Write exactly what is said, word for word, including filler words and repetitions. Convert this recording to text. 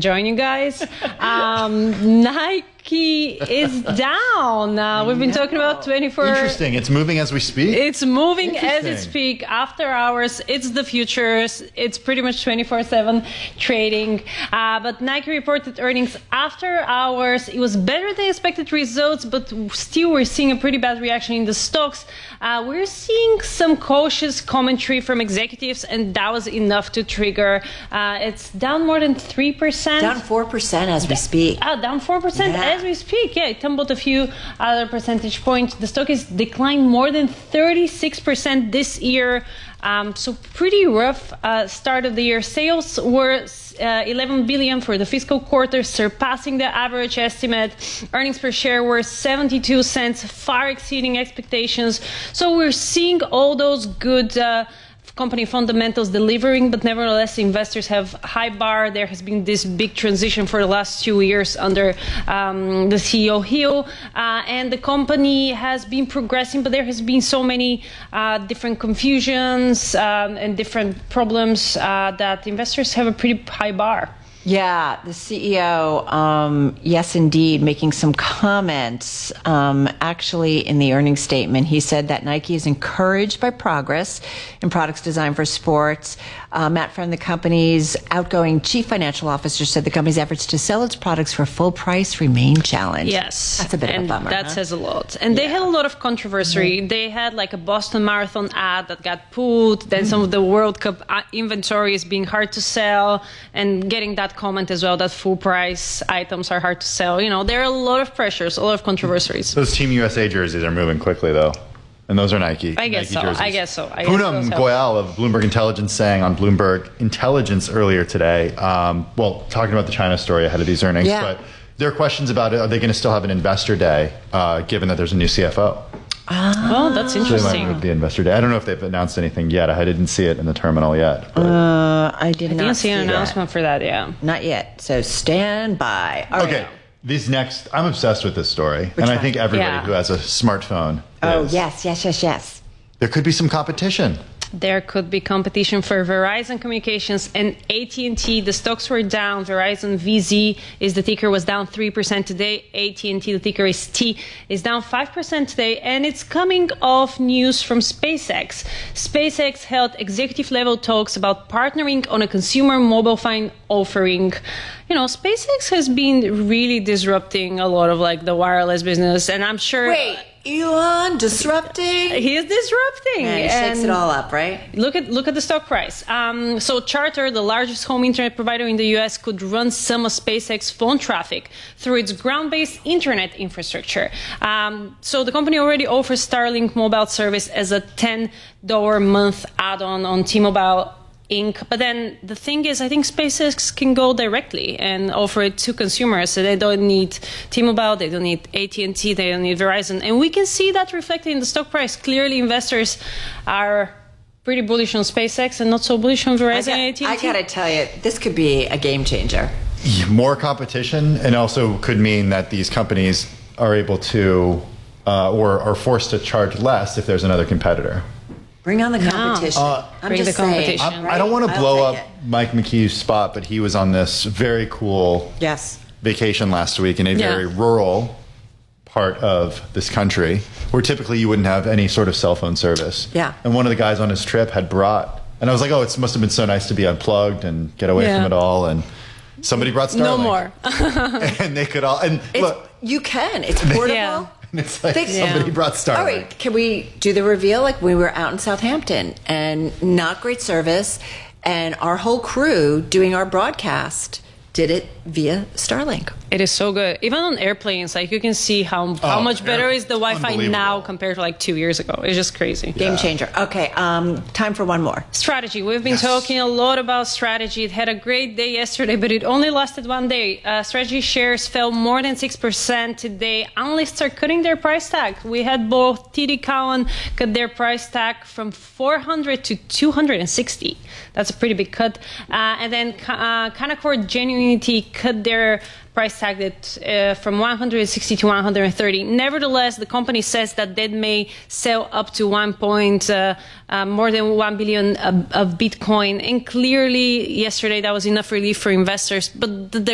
join you guys. Um, Nike is down. Uh, we've been talking about twenty-four. Interesting. It's moving as we speak. It's moving as it speak. After hours, it's the futures. It's pretty much twenty-four seven trading. Uh, but Nike reported earnings after hours. It was better than expected results, but still we're seeing a pretty bad reaction in the stocks. Uh, we're seeing some cautious commentary from executives, and that was enough to trigger. Uh, it's down more than three percent. Down four percent as we speak. Ah, down four percent Yeah. as we speak. Yeah, it tumbled a few other percentage points. The stock is declined more than thirty-six percent this year. Um, so pretty rough uh, start of the year. Sales were uh, eleven billion for the fiscal quarter, surpassing the average estimate. Earnings per share were seventy-two cents, far exceeding expectations. So we're seeing all those good uh, company fundamentals delivering, but nevertheless, investors have high bar. There has been this big transition for the last two years under um, the C E O Hill, uh, and the company has been progressing, but there has been so many uh, different confusions um, and different problems uh, that investors have a pretty high bar. Yeah, the C E O, um, yes, indeed, making some comments. Um, actually, in the earnings statement, he said that Nike is encouraged by progress in products designed for sports. Uh, Matt Friend, the company's outgoing chief financial officer, said the company's efforts to sell its products for full price remain challenged. Yes. That's a bit and of a bummer. That huh? says a lot. And yeah. they had a lot of controversy. Mm-hmm. They had like a Boston Marathon ad that got pulled. Then mm-hmm. some of the World Cup inventory is being hard to sell, and getting that comment as well that full price items are hard to sell. You know, there are a lot of pressures, a lot of controversies. Those Team U S A jerseys are moving quickly, though. And those are Nike. I guess Nike so. jerseys. I guess so. I Poonam guess Goyal of Bloomberg Intelligence saying on Bloomberg Intelligence earlier today, um, well, talking about the China story ahead of these earnings, yeah. but there are questions about it. Are they going to still have an investor day, uh, given that there's a new C F O? Ah. Well, that's interesting. So they might move the investor day. I don't know if they've announced anything yet. I didn't see it in the terminal yet. Uh, I did I not didn't see see an that. announcement for that, yeah. Not yet. So stand by. All okay. right. These next, I'm obsessed with this story. Which and I one? think everybody Yeah. who has a smartphone Oh, is. yes, yes, yes, yes. There could be some competition. There could be competition for Verizon Communications and A T and T. The stocks were down. Verizon V Z is the ticker, was down three percent today. A T and T, the ticker is T, is down five percent today. And it's coming off news from SpaceX. SpaceX held executive level talks about partnering on a consumer mobile phone offering. You know, SpaceX has been really disrupting a lot of like the wireless business. And I'm sure... Wait, Elon disrupting? He is disrupting. And he shakes and it all up, right? Look at look at the stock price. Um, so Charter, the largest home internet provider in the U S, could run some of SpaceX phone traffic through its ground-based internet infrastructure. Um, so the company already offers Starlink mobile service as a ten dollars a month add-on on T-Mobile Incorporated. But then the thing is, I think SpaceX can go directly and offer it to consumers. So they don't need T-Mobile, they don't need A T and T, they don't need Verizon. And we can see that reflected in the stock price. Clearly, investors are pretty bullish on SpaceX and not so bullish on Verizon and A T and T. I got to tell you, this could be a game changer. More competition, and also could mean that these companies are able to, uh, or are forced to charge less if there's another competitor. Bring on the competition. Uh, I'm bring just the saying. competition. I, I don't want to I'll blow take up it. Mike McKee's spot, but he was on this very cool Yes. vacation last week in a Yeah. very rural part of this country where typically you wouldn't have any sort of cell phone service. Yeah. And one of the guys on his trip had brought, and I was like, oh, it must have been so nice to be unplugged and get away Yeah. from it all. And somebody brought Starlink. No more. And they could all, and It's, look, you can. It's portable. Yeah. and it's like Think- somebody Yeah. brought Starlink. All right, can we do the reveal? Like we were out in Southampton and not great service, and our whole crew doing our broadcast did it via Starlink. It is so good. Even on airplanes, like you can see how how Oh, much better air- is the Wi-Fi unbelievable. now compared to like two years ago. It's just crazy. Game changer. Okay, um, time for one more. Strategy. We've been Yes. talking a lot about strategy. It had a great day yesterday, but it only lasted one day. Uh, strategy shares fell more than six percent today. Analysts are cutting their price tag. We had both T D Cowen cut their price tag from four hundred to two hundred sixty. That's a pretty big cut. Uh, and then uh, Canaccord Genuity cut their price tag that uh, from one hundred sixty to one hundred thirty. Nevertheless, the company says that they may sell up to one point uh, uh, more than one billion of, of Bitcoin. And clearly, yesterday that was enough relief for investors. But the